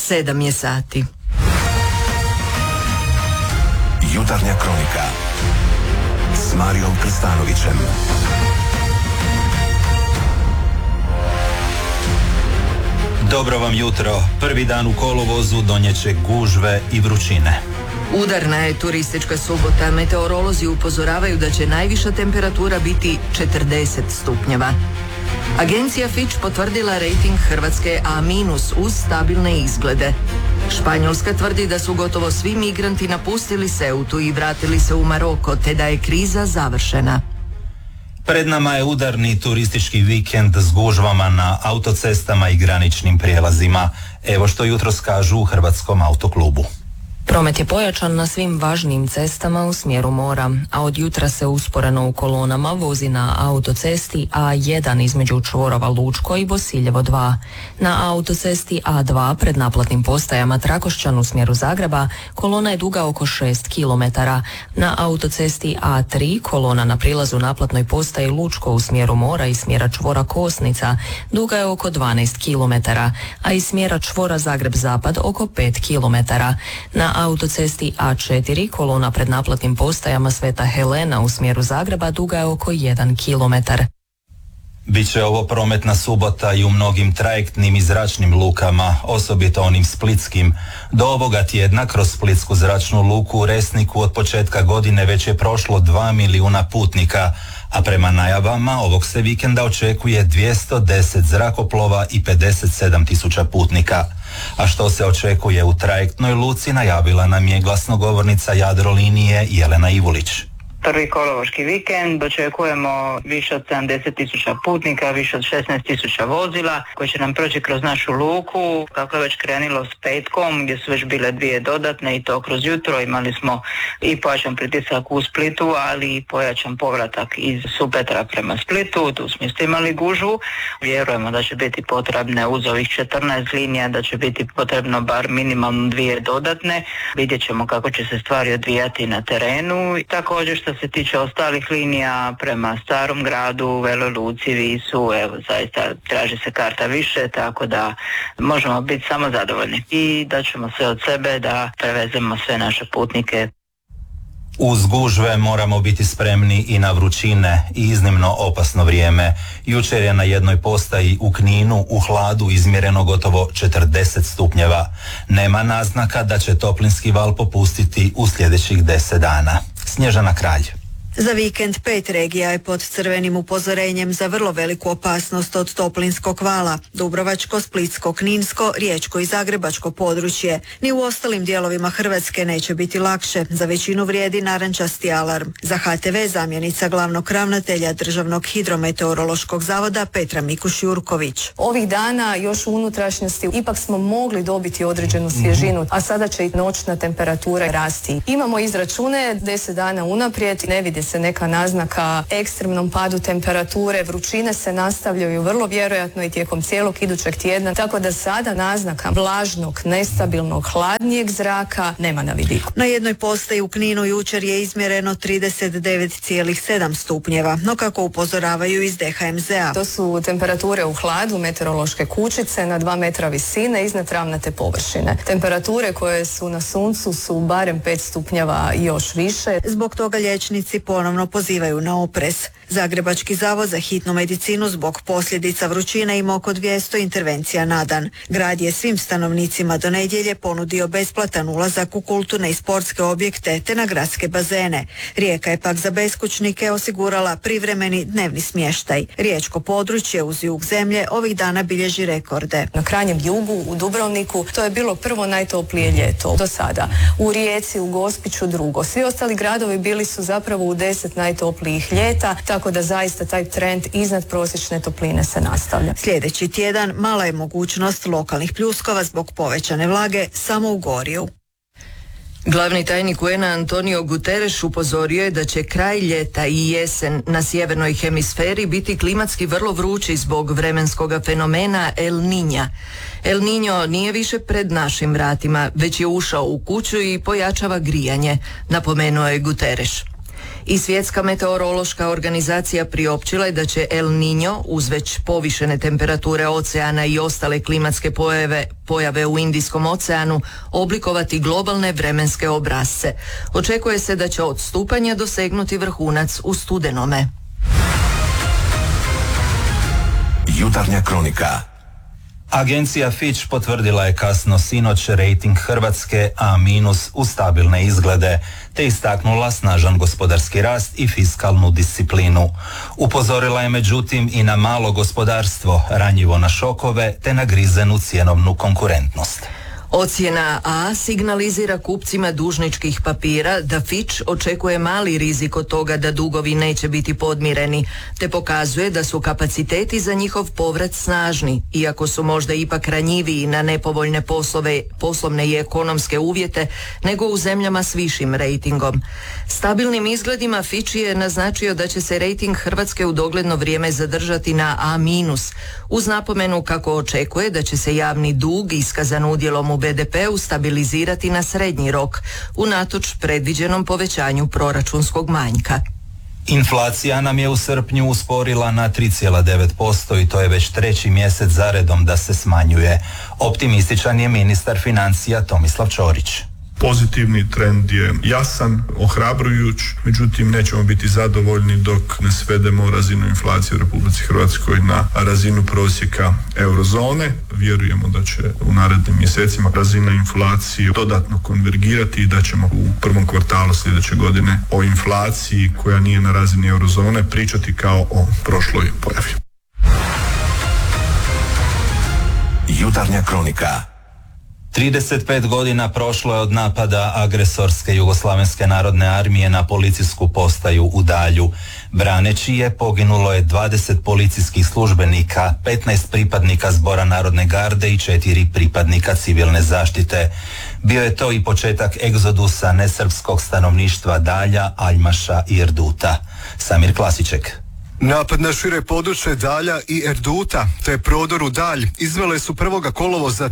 7 je sati. Jutarnja kronika s Marijom Krstanovićem. Dobro vam jutro. Prvi dan u kolovozu donijeće gužve i vrućine. Udarna je turistička subota. Meteorolozi upozoravaju da će najviša temperatura biti 40 stupnjeva. Agencija Fitch potvrdila rejting Hrvatske A- uz stabilne izglede. Španjolska tvrdi da su gotovo svi migranti napustili Ceutu i vratili se u Maroko, te da je kriza završena. Pred nama je udarni turistički vikend s gužvama na autocestama i graničnim prijelazima. Evo što jutros kažu u Hrvatskom autoklubu. Promet je pojačan na svim važnijim cestama u smjeru mora, a od jutra se usporeno u kolonama vozi na autocesti A1 između čvorova Lučko i Bosiljevo 2. Na autocesti A2 pred naplatnim postajama Trakošćan u smjeru Zagreba kolona je duga oko 6 km. Na autocesti A3 kolona na prilazu naplatnoj postaji Lučko u smjeru mora i smjera čvora Kosnica duga je oko 12 km, a iz smjera čvora Zagreb-Zapad oko 5 km. Na autocesti A4 kolona pred naplatnim postajama Sveta Helena u smjeru Zagreba duga je oko 1 km. Biće ovo prometna subota i u mnogim trajektnim i zračnim lukama, osobito onim splitskim. Do ovoga tjedna kroz splitsku zračnu luku u Resniku od početka godine već je prošlo 2 milijuna putnika, a prema najavama ovog se vikenda očekuje 210 zrakoplova i 57 tisuća putnika. A što se očekuje u trajektnoj luci najavila nam je glasnogovornica Jadrolinije Jelena Ivulić. Prvi kolovoški vikend očekujemo više od 70 tisuća putnika, više od 16 tisuća vozila koji će nam proći kroz našu luku. Kako je već krenilo s petkom gdje su već bile 2 dodatne i to kroz jutro, imali smo i pojačan pritisak u Splitu, ali i pojačan povratak iz Supetra prema Splitu. Tu smo isto imali gužvu. Vjerujemo da će biti potrebne uz ovih 14 linija, da će biti potrebno bar minimalno 2 dodatne. Vidjet ćemo kako će se stvari odvijati na terenu. Također što se tiče ostalih linija prema Starom gradu, Veloj Luci, Visu, evo zaista traži se karta više, tako da možemo biti samo zadovoljni i da ćemo sve od sebe da prevezemo sve naše putnike. Uz gužve moramo biti spremni i na vrućine i iznimno opasno vrijeme. Jučer je na jednoj postaji u Kninu u hladu izmjereno gotovo 40 stupnjeva. Nema naznaka da će toplinski val popustiti u sljedećih 10 dana. Snježana Kralj. Za vikend 5 regija je pod crvenim upozorenjem za vrlo veliku opasnost od toplinskog vala. Dubrovačko, Splitsko, Kninsko, Riječko i Zagrebačko područje. Ni u ostalim dijelovima Hrvatske neće biti lakše. Za većinu vrijedi narančasti alarm. Za HTV zamjenica glavnog ravnatelja Državnog hidrometeorološkog zavoda Petra Mikuš-Jurković. Ovih dana još u unutrašnjosti ipak smo mogli dobiti određenu svježinu, a sada će i noćna temperatura rasti. Imamo izračune 10 dana unaprijed, ne vidi se neka naznaka ekstremnom padu temperature, vrućine se nastavljaju vrlo vjerojatno i tijekom cijelog idućeg tjedna, tako da sada naznaka vlažnog, nestabilnog, hladnijeg zraka nema na vidiku. Na jednoj postaji u Kninu jučer je izmjereno 39,7 stupnjeva, no kako upozoravaju iz DHMZ-a. To su temperature u hladu, meteorološke kućice na 2 metra visine iznad ravnate površine. Temperature koje su na suncu su barem 5 stupnjeva i još više. Zbog toga liječnici ponovno pozivaju na oprez. Zagrebački zavod za hitnu medicinu zbog posljedica vrućine ima oko 200 intervencija na dan. Grad je svim stanovnicima do nedjelje ponudio besplatan ulazak u kulturne i sportske objekte te na gradske bazene. Rijeka je pak za beskućnike osigurala privremeni dnevni smještaj. Riječko područje uz jug zemlje ovih dana bilježi rekorde. Na krajnjem jugu, u Dubrovniku, to je bilo prvo najtoplije ljeto do sada. U Rijeci, u Gospiću drugo. Svi ostali gradovi bili su zapravo u 10 najtoplijih ljeta, tako da zaista taj trend iznad prosječne topline se nastavlja. Sljedeći tjedan mala je mogućnost lokalnih pljuskova zbog povećane vlage samo u Gorju. Glavni tajnik UN-a Antonio Guterres upozorio je da će kraj ljeta i jesen na sjevernoj hemisferi biti klimatski vrlo vrući zbog vremenskog fenomena El Niña. El Niño nije više pred našim vratima, već je ušao u kuću i pojačava grijanje, napomenuo je Guterres. I Svjetska meteorološka organizacija priopćila je da će El Niño uz već povišene temperature oceana i ostale klimatske pojave u Indijskom oceanu oblikovati globalne vremenske obrasce. Očekuje se da će odstupanja dosegnuti vrhunac u studenome. Jutarnja kronika. Agencija Fitch potvrdila je kasno sinoć rejting Hrvatske A- u stabilne izglede, te istaknula snažan gospodarski rast i fiskalnu disciplinu. Upozorila je međutim i na malo gospodarstvo, ranjivo na šokove, te na grizenu cjenovnu konkurentnost. Ocjena A signalizira kupcima dužničkih papira da Fitch očekuje mali rizik od toga da dugovi neće biti podmireni, te pokazuje da su kapaciteti za njihov povrat snažni, iako su možda ipak ranjiviji na nepovoljne poslovne i ekonomske uvjete nego u zemljama s višim rejtingom. Stabilnim izgledima Fitch je naznačio da će se rejting Hrvatske u dogledno vrijeme zadržati na A-, uz napomenu kako očekuje da će se javni dug iskazan udjelom u BDP-u stabilizirati na srednji rok, unatoč predviđenom povećanju proračunskog manjka. Inflacija nam je u srpnju usporila na 3,9% i to je već 3. mjesec zaredom da se smanjuje. Optimističan je ministar financija Tomislav Ćorić. Pozitivni trend je jasan, ohrabrujuć, međutim nećemo biti zadovoljni dok ne svedemo razinu inflacije u Republici Hrvatskoj na razinu prosjeka eurozone. Vjerujemo da će u narednim mjesecima razina inflacije dodatno konvergirati i da ćemo u prvom kvartalu sljedeće godine o inflaciji koja nije na razini eurozone pričati kao o prošloj pojavi. Jutarnja kronika. 35 godina prošlo je od napada agresorske Jugoslavenske narodne armije na policijsku postaju u Dalju. Braneći je poginulo je 20 policijskih službenika, 15 pripadnika Zbora narodne garde i 4 pripadnika civilne zaštite. Bio je to i početak egzodusa nesrpskog stanovništva Dalja, Aljmaša i Erduta. Samir Klasiček. Napad na šire područje Dalja i Erduta te prodor u Dalj izvele su 1. kolovoza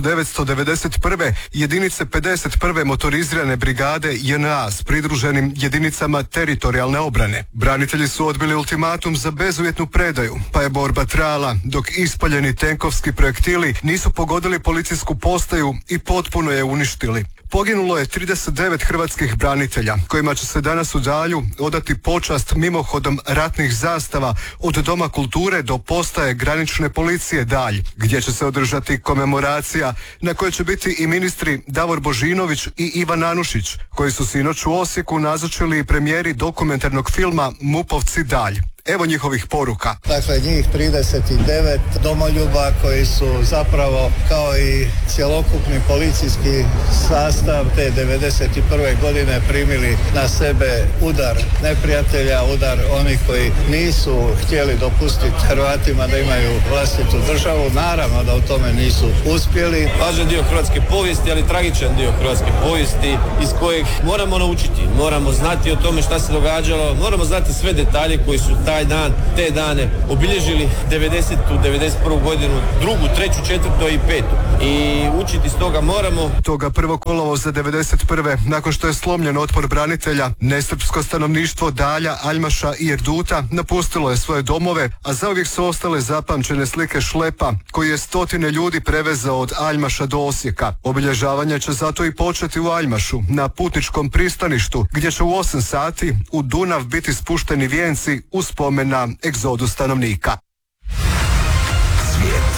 1991. jedinice 51. motorizirane brigade JNA s pridruženim jedinicama teritorijalne obrane. Branitelji su odbili ultimatum za bezuvjetnu predaju, pa je borba trajala dok ispaljeni tenkovski projektili nisu pogodili policijsku postaju i potpuno je uništili. Poginulo je 39 hrvatskih branitelja, kojima će se danas u Dalju odati počast mimohodom ratnih zastava od Doma kulture do postaje granične policije Dalj, gdje će se održati komemoracija na kojoj će biti i ministri Davor Božinović i Ivan Anušić, koji su sinoć u Osijeku nazočili premijeri dokumentarnog filma MUP-ovci Dalj. Evo njihovih poruka. Dakle, njih 39 domoljuba koji su zapravo kao i cjelokupni policijski sastav te 91. godine primili na sebe udar neprijatelja, udar onih koji nisu htjeli dopustiti Hrvatima da imaju vlastitu državu. Naravno da u tome nisu uspjeli. Važan dio hrvatske povijesti, ali tragičan dio hrvatske povijesti iz kojeg moramo naučiti. Moramo znati o tome šta se događalo, moramo znati sve detalje koji su taj dan, te dane obilježili 90. 91. godinu, 2., 3., 4. i 5. I učiti s toga moramo. Toga 1. kolovoza 91. nakon što je slomljen otpor branitelja, nesrpsko stanovništvo Dalja, Aljmaša i Erduta napustilo je svoje domove, a zauvijek su ostale zapamćene slike šlepa koji je 100 ljudi prevezao od Aljmaša do Osijeka. Obilježavanje će zato i početi u Aljmašu, na putničkom pristaništu, gdje će u 8 sati u Dunav biti spušteni vijenci u spomen na egzodu stanovnika. Svijet.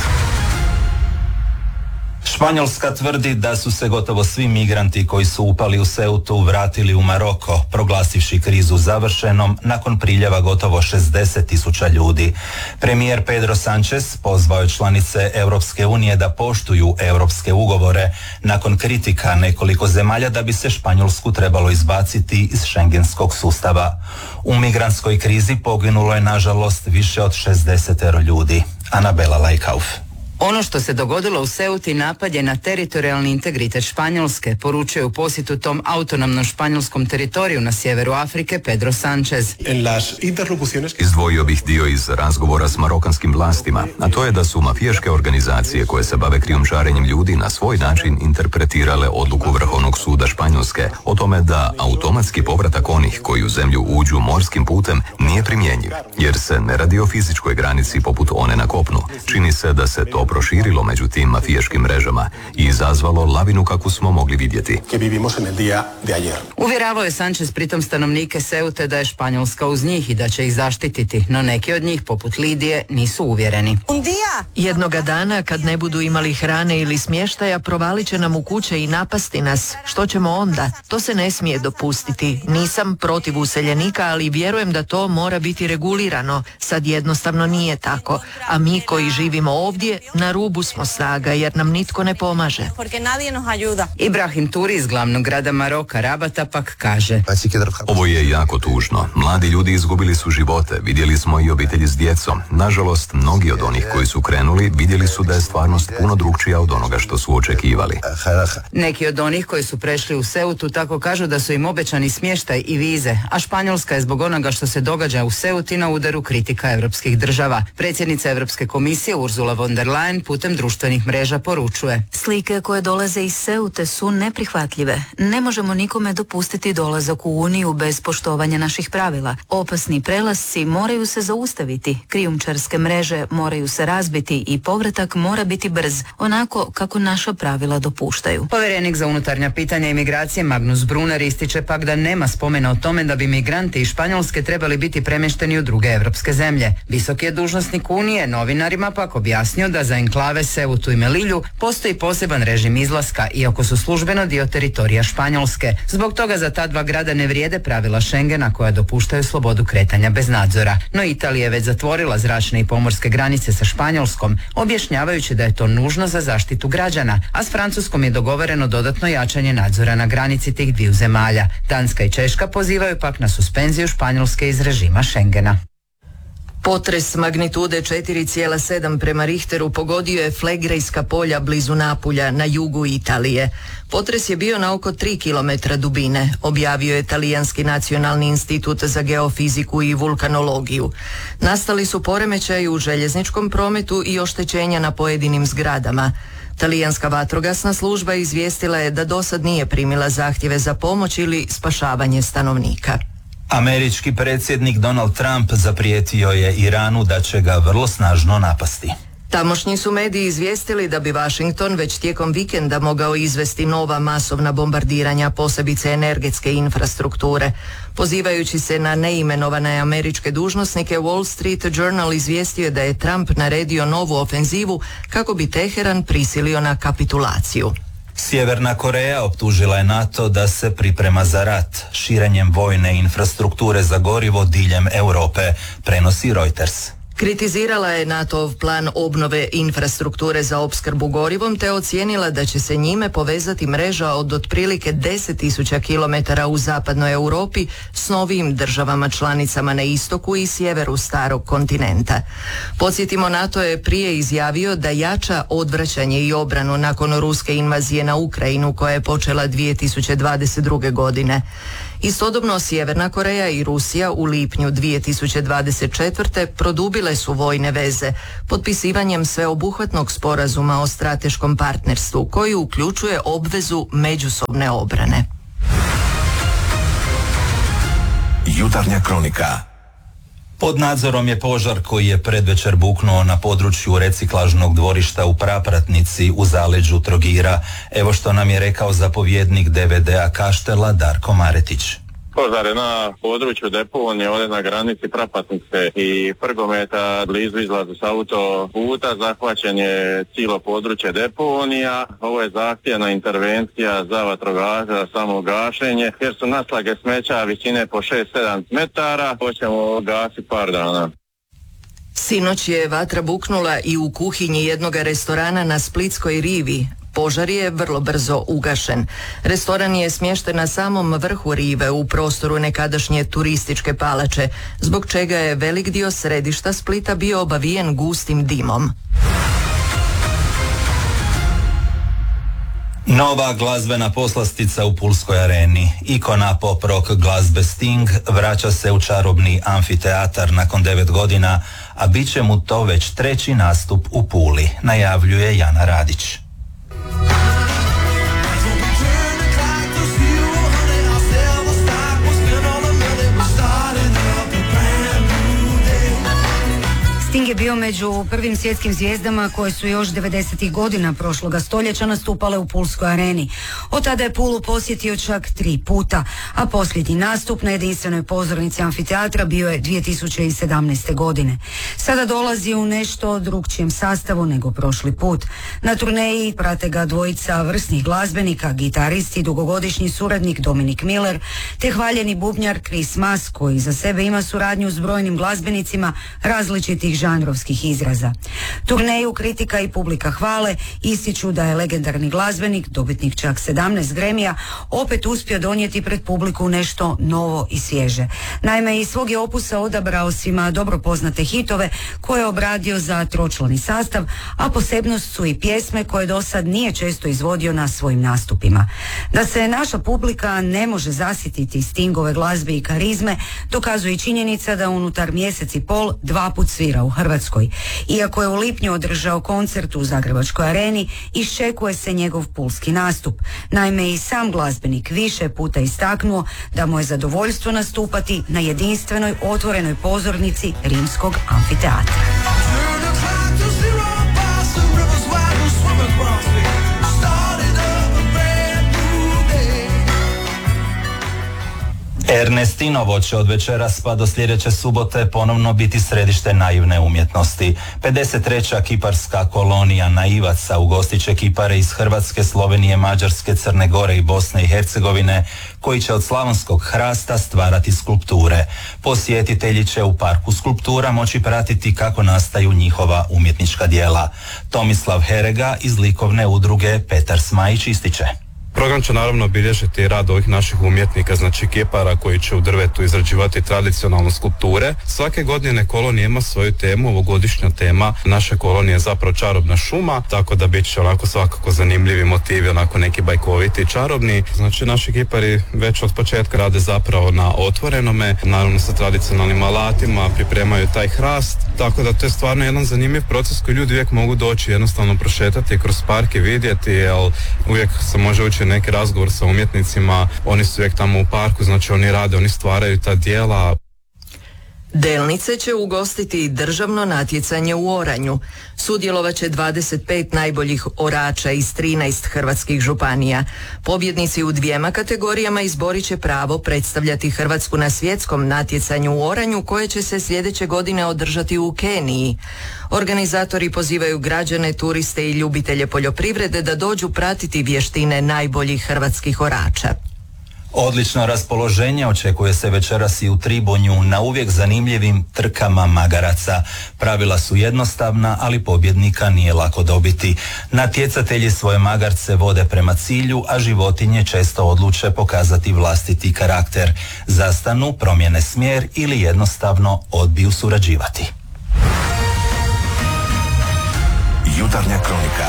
Španjolska tvrdi da su se gotovo svi migranti koji su upali u Ceutu vratili u Maroko, proglasivši krizu završenom nakon priljeva gotovo 60.000 ljudi. Premijer Pedro Sánchez pozvao je članice Europske unije da poštuju europske ugovore nakon kritika nekoliko zemalja da bi se Španjolsku trebalo izbaciti iz šengenskog sustava. U migrantskoj krizi poginulo je nažalost više od 60 ljudi. Anabela Lajkauf. Ono što se dogodilo u Ceuti napad je na teritorijalni integritet Španjolske, poručuje u posjetu tom autonomnom španjolskom teritoriju na sjeveru Afrike Pedro Sánchez. Izdvojio bih dio iz razgovora s marokanskim vlastima, a to je da su mafijaške organizacije koje se bave krijumčarenjem ljudi na svoj način interpretirale odluku Vrhovnog suda Španjolske o tome da automatski povratak onih koji u zemlju uđu morskim putem nije primjenjiv, jer se ne radi o fizičkoj granici poput one na kopnu. Čini se da se to proširilo među tim mafijaškim mrežama i izazvalo lavinu kakvu smo mogli vidjeti. Uvjeravao je Sánchez pritom stanovnike Ceute da je Španjolska uz njih i da će ih zaštititi, no neki od njih, poput Lidije, nisu uvjereni. Jednoga dana, kad ne budu imali hrane ili smještaja, provalit će nam u kuće i napasti nas. Što ćemo onda? To se ne smije dopustiti. Nisam protiv useljenika, ali vjerujem da to mora biti regulirano. Sad jednostavno nije tako. A mi koji živimo ovdje, na rubu smo snaga jer nam nitko ne pomaže. Ibrahim Turi iz glavnog grada Maroka, Rabata, pak kaže: Ovo je jako tužno. Mladi ljudi izgubili su živote, vidjeli smo i obitelji s djecom. Nažalost, mnogi od onih koji su krenuli vidjeli su da je stvarnost puno drukčija od onoga što su očekivali. Neki od onih koji su prešli u Ceutu tako kažu da su im obećani smještaj i vize, a Španjolska je zbog onoga što se događa u Ceuti na udaru kritika europskih država. Predsjednica Europske komisije Ursula von der Leyen putem društvenih mreža poručuje: Slike koje dolaze iz Ceute su neprihvatljive. Ne možemo nikome dopustiti dolazak u Uniju bez poštovanja naših pravila. Opasni prelasci moraju se zaustaviti, krijumčarske mreže moraju se razbiti i povratak mora biti brz, onako kako naša pravila dopuštaju. Povjerenik za unutarnja pitanja i migracije Magnus Brunner ističe pak da nema spomena o tome da bi migranti iz Španjolske trebali biti premješteni u druge europske zemlje. Visoki je dužnosnik Unije novinarima pak objasnio da za enklave Ceutu i Melilju postoji poseban režim izlaska, iako su službeno dio teritorija Španjolske. Zbog toga za ta dva grada ne vrijede pravila Schengena koja dopuštaju slobodu kretanja bez nadzora. No Italija je već zatvorila zračne i pomorske granice sa Španjolskom, objašnjavajući da je to nužno za zaštitu građana, a s Francuskom je dogovoreno dodatno jačanje nadzora na granici tih dviju zemalja. Danska i Češka pozivaju pak na suspenziju Španjolske iz režima Schengena. Potres magnitude 4,7 prema Richteru pogodio je Flegrejska polja blizu Napulja na jugu Italije. Potres je bio na oko 3 km dubine, objavio je Talijanski nacionalni institut za geofiziku i vulkanologiju. Nastali su poremećaji u željezničkom prometu i oštećenja na pojedinim zgradama. Talijanska vatrogasna služba izvijestila je da dosad nije primila zahtjeve za pomoć ili spašavanje stanovnika. Američki predsjednik Donald Trump zaprijetio je Iranu da će ga vrlo snažno napasti. Tamošnji su mediji izvijestili da bi Washington već tijekom vikenda mogao izvesti nova masovna bombardiranja, posebice energetske infrastrukture. Pozivajući se na neimenovane američke dužnosnike, Wall Street Journal izvijestio da je Trump naredio novu ofenzivu kako bi Teheran prisilio na kapitulaciju. Sjeverna Koreja optužila je NATO da se priprema za rat širenjem vojne infrastrukture za gorivo diljem Europe, prenosi Reuters. Kritizirala je NATO-ov plan obnove infrastrukture za opskrbu gorivom te ocijenila da će se njime povezati mreža od otprilike 10.000 km u zapadnoj Europi s novim državama članicama na istoku i sjeveru starog kontinenta. Podsjetimo, NATO je prije izjavio da jača odvraćanje i obranu nakon ruske invazije na Ukrajinu koja je počela 2022. godine. Istodobno Sjeverna Koreja i Rusija u lipnju 2024. produbile su vojne veze potpisivanjem sveobuhvatnog sporazuma o strateškom partnerstvu koji uključuje obvezu međusobne obrane. Jutarnja kronika. Pod nadzorom je požar koji je predvečer buknuo na području reciklažnog dvorišta u Prapratnici u zaleđu Trogira. Evo što nam je rekao zapovjednik DVD-a Kaštela Darko Maretić. Požar je na području deponije, ovdje na granici Prapatnice i Prgometa, blizu izlazu s autoputa, zahvaćen je cijelo područje deponija. Ovo je zahtjevna intervencija za vatrogasce, samo gašenje, jer su naslage smeća visine po 6-7 metara, hoćemo gasiti par dana. Sinoć je vatra buknula i u kuhinji jednog restorana na Splitskoj rivi. Požar je vrlo brzo ugašen. Restoran je smješten na samom vrhu rive u prostoru nekadašnje turističke palače, zbog čega je velik dio središta Splita bio obavijen gustim dimom. Nova glazbena poslastica u Pulskoj areni. Ikona pop rock glazbe Sting vraća se u čarobni amfiteatar nakon 9 godina, a bit će mu to već 3. nastup u Puli, najavljuje Jana Radić. Sting je bio među prvim svjetskim zvijezdama koje su još 90. godina prošloga stoljeća nastupale u Pulskoj areni. Od tada je Pulu posjetio čak 3 puta, a posljednji nastup na jedinstvenoj pozornici amfiteatra bio je 2017. godine. Sada dolazi u nešto drukčijem sastavu nego prošli put. Na turneji prate ga dvojica vrsnih glazbenika, gitarist i dugogodišnji suradnik Dominik Miller, te hvaljeni bubnjar Chris Mas, koji za sebe ima suradnju s brojnim glazbenicima različitih žanrovskih izraza. Turneju kritika i publika hvale, ističu da je legendarni glazbenik, dobitnik čak 17 Gramija, opet uspio donijeti pred publiku nešto novo i svježe. Naime, iz svog je opusa odabrao svima dobro poznate hitove koje je obradio za tročlani sastav, a posebnost su i pjesme koje do sad nije često izvodio na svojim nastupima. Da se naša publika ne može zasititi Stingove glazbe i karizme, dokazuje i činjenica da unutar mjesec i pol 2 put svira u Hrvatskoj. Iako je u lipnju održao koncert u Zagrebačkoj areni, iščekuje se njegov pulski nastup. Naime, i sam glazbenik više puta istaknuo da mu je zadovoljstvo nastupati na jedinstvenoj otvorenoj pozornici Rimskog amfiteatra. Ernestinovo će od večeras pa do sljedeće subote ponovno biti središte naivne umjetnosti. 53. kiparska kolonija naivaca ugostit će kipare iz Hrvatske, Slovenije, Mađarske, Crne Gore i Bosne i Hercegovine, koji će od slavonskog hrasta stvarati skulpture. Posjetitelji će u parku skulptura moći pratiti kako nastaju njihova umjetnička djela. Tomislav Herega iz likovne udruge Petar Smajić ističe. Program će naravno obilježiti rad ovih naših umjetnika, znači kipara koji će u drvetu izrađivati tradicionalne skulpture. Svake godine kolonija ima svoju temu, ovogodišnja tema naše kolonije je zapravo čarobna šuma, tako da bit će onako svakako zanimljivi motivi, onako neki bajkoviti i čarobni. Znači naši kipari već od početka rade zapravo na otvorenome, naravno sa tradicionalnim alatima, pripremaju taj hrast, tako da to je stvarno jedan zanimljiv proces koji ljudi uvijek mogu doći jednostavno prošetati kroz park i vidjeti, jer uvijek se može ući neki razgovor sa umjetnicima, oni su uvijek tamo u parku, znači oni rade, oni stvaraju ta djela. Delnice će ugostiti državno natjecanje u oranju. Sudjelovaće 25 najboljih orača iz 13 hrvatskih županija. Pobjednici u 2 kategorijama izborit će pravo predstavljati Hrvatsku na svjetskom natjecanju u oranju koje će se sljedeće godine održati u Keniji. Organizatori pozivaju građane, turiste i ljubitelje poljoprivrede da dođu pratiti vještine najboljih hrvatskih orača. Odlično raspoloženje očekuje se večeras i u Tribunju na uvijek zanimljivim trkama magaraca. Pravila su jednostavna, ali pobjednika nije lako dobiti. Natjecatelji svoje magarce vode prema cilju, a životinje često odluče pokazati vlastiti karakter. Zastanu, promijene smjer ili jednostavno odbiju surađivati. Jutarnja kronika.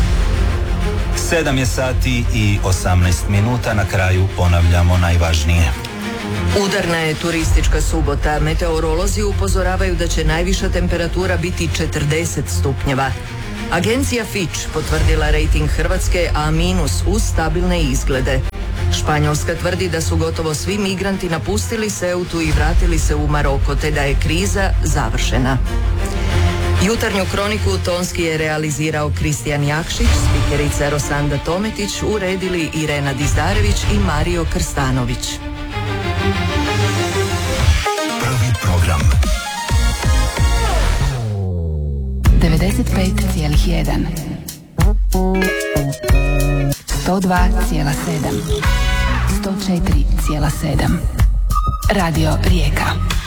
7 je sati i 18 minuta, na kraju ponavljamo najvažnije. Udarna je turistička subota. Meteorolozi upozoravaju da će najviša temperatura biti 40 stupnjeva. Agencija Fitch potvrdila rejting Hrvatske A- uz stabilne izglede. Španjolska tvrdi da su gotovo svi migranti napustili Ceutu i vratili se u Maroko, te da je kriza završena. Jutarnju kroniku tonski je realizirao Kristijan Jakšić, spikerica Rosanda Tometić, uredili Irena Dizdarević i Mario Krstanović. Prvi program. 95,1 102,7 104,7 Radio Rijeka.